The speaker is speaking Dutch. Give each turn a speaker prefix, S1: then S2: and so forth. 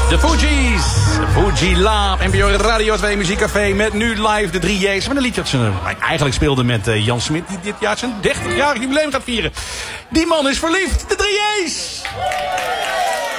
S1: De Fugees. Fuji Lab. NPO Radio 2 Muziekcafé. Met nu live de 3J's. Met een liedje dat ze eigenlijk speelde met Jan Smit. Die dit jaar zijn 30-jarig jubileum gaat vieren. Die man is verliefd. De 3J's.